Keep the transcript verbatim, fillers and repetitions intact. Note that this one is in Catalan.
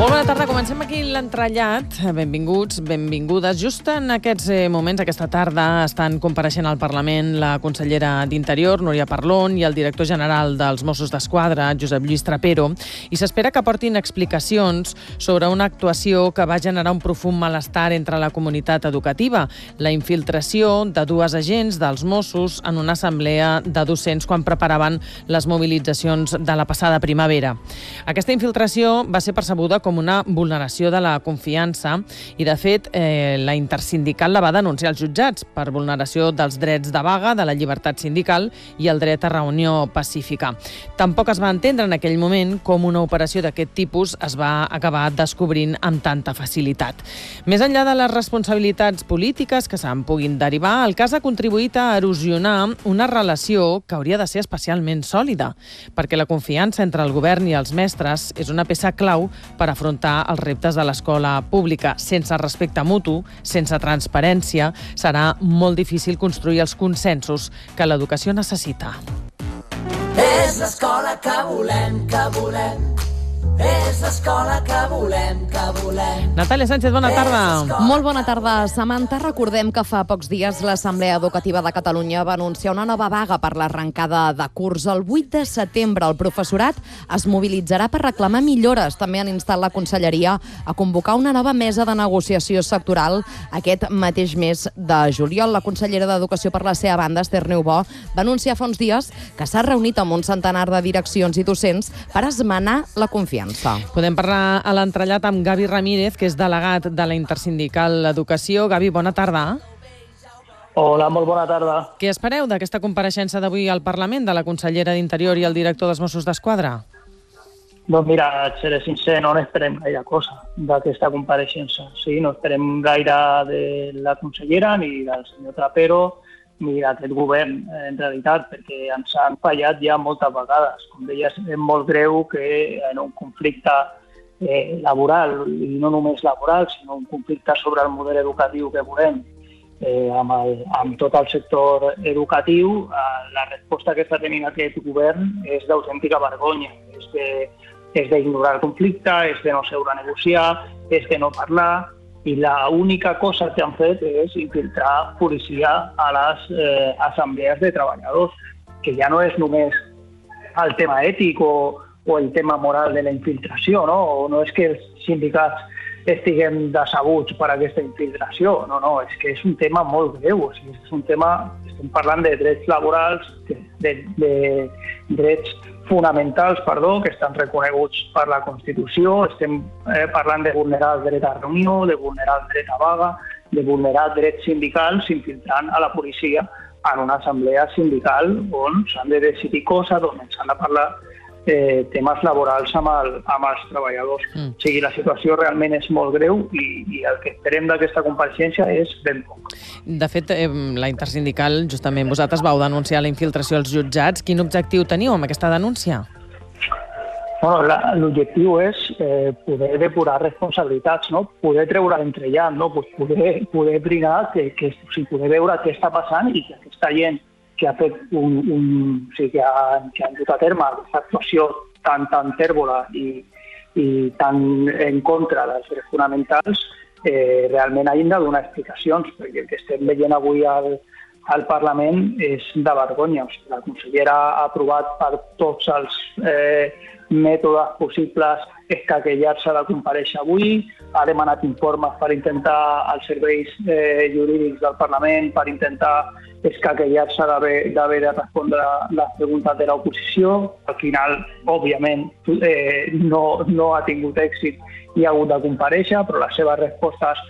Molt bona tarda, comencem aquí l'entrellat. Benvinguts, benvingudes. Just en aquests moments, aquesta tarda, estan compareixent al Parlament la consellera d'Interior, Núria Parlon, i el director general dels Mossos d'Esquadra, Josep Lluís Trapero, i s'espera que portin explicacions sobre una actuació que va generar un profund malestar entre la comunitat educativa, la infiltració de dues agents dels Mossos en una assemblea de docents quan preparaven les mobilitzacions de la passada primavera. Aquesta infiltració va ser percebuda com una vulneració de la confiança i, de fet, eh, la intersindical la va denunciar als jutjats per vulneració dels drets de vaga, de la llibertat sindical i el dret a reunió pacífica. Tampoc es va entendre en aquell moment com una operació d'aquest tipus es va acabar descobrint amb tanta facilitat. Més enllà de les responsabilitats polítiques que se'n puguin derivar, el cas ha contribuït a erosionar una relació que hauria de ser especialment sòlida, perquè la confiança entre el govern i els mestres és una peça clau per afrontar els reptes de l'escola pública. Sense respecte mutu, sense transparència, serà molt difícil construir els consensos que l'educació necessita. És l'escola que volem, que volem. És l'escola que volem, que volem. Natàlia Sánchez, bona tarda. Molt bona tarda, Samantha. Recordem que fa pocs dies l'Assemblea Educativa de Catalunya va anunciar una nova vaga per l'arrencada de curs. El vuit de setembre el professorat es mobilitzarà per reclamar millores. També han instat la Conselleria a convocar una nova mesa de negociació sectoral aquest mateix mes de juliol. La consellera d'Educació, per la seva banda, Esther Niubó, va anunciar fa uns dies que s'ha reunit amb un centenar de direccions i docents per esmenar la confiança. Podem parlar a l'entrellat amb Gavi Ramírez, que és delegat de la Intersindical Educació. Gavi, bona tarda. Hola, molt bona tarda. Què espereu d'aquesta compareixença d'avui al Parlament de la consellera d'Interior i el director dels Mossos d'Esquadra? Doncs mira, seré sincer, no n'esperem gaire cosa d'aquesta compareixença. Sí, no esperem gaire de la consellera ni del senyor Trapero ni d'aquest govern, en realitat, perquè ens han fallat ja moltes vegades. Com deies, és molt greu que en un conflicte eh, laboral, i no només laboral, sinó un conflicte sobre el model educatiu que volem, eh, amb, el, amb tot el sector educatiu, eh, la resposta que està tenint aquest govern és d'autèntica vergonya. És de, és d'ignorar el conflicte, és de no seure a negociar, és de no parlar, i l'única cosa que han fet és infiltrar policia a les eh, assemblees de treballadors, que ja no és només el tema ètic o, o el tema moral de la infiltració, no? O no és que els sindicats estiguem decebuts per aquesta infiltració, no, no, és que és un tema molt greu, o sigui, és un tema, estem parlant de drets laborals, de, de, de drets fonamentals, perdó, que estan reconeguts per la Constitució. Estem eh, parlant de vulnerar el dret a reunió, de vulnerar el dret a vaga, de vulnerar drets sindicals infiltrant a la policia en una assemblea sindical on s'han de decidir coses, on s'han de parlar eh, temes laborals amb, el, amb els treballadors. Mm. O sigui, la situació realment és molt greu i, i el que esperem d'aquesta compareixença és ben poc. De fet, eh, la Intersindical, justament vosaltres vau denunciar la infiltració als jutjats. Quin objectiu teniu amb aquesta denúncia? Bueno, la, l'objectiu és eh, poder depurar responsabilitats, no? Poder treure l'entrellat, no? Pues poder, poder brindar, que, que, o sigui, poder veure què està passant i que aquesta gent que ha fet un, un, o sigui, que, ha, que han dut a terme aquesta actuació tan, tan tèrbola i, i tan en contra dels drets fonamentals, eh, realment hagin de donar explicacions, perquè el que estem veient avui al, al Parlament és de vergonya. O sigui, la consellera ha aprovat per tots els eh, mètodes possibles escaquellar-se de comparèixer avui, ha demanat informes per intentar als serveis eh, jurídics del Parlament, per intentar escaquellar-se d'haver, d'haver de respondre les preguntes de l'oposició. Al final, òbviament, eh, no, no ha tingut èxit i ha hagut de comparèixer, però les seves respostes